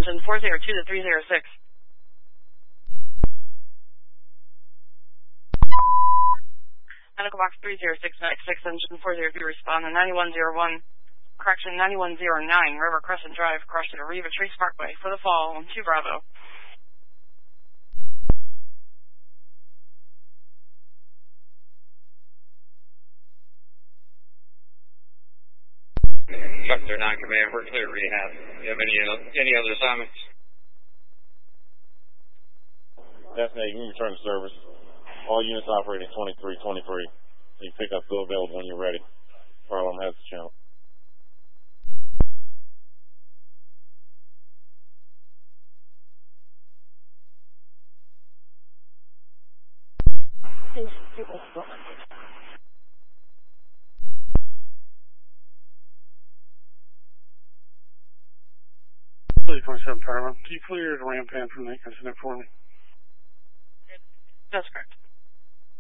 engine 402 to 306. Medical box 30696, engine 403, respond to 9101, correction 9109, River Crescent Drive, crossed at Arriva Trace Parkway, for the fall, 2 Bravo. Truck 39 Command, we're clear rehab. You have any other assignments? Destination, you return to service. All units operating 2323. You pick up, go available when you're ready. Harlem has the channel. Please, 27 Paramount. Can you clear the ramp pan from the incident for me? That's correct.